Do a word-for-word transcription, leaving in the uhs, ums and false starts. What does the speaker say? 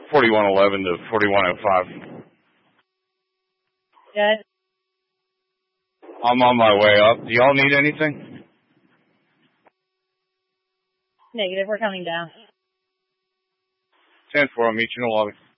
forty-one eleven to forty-one oh five. Good. I'm on my way up. Do y'all need anything? Negative, we're coming down. ten four, I'll meet you in the lobby.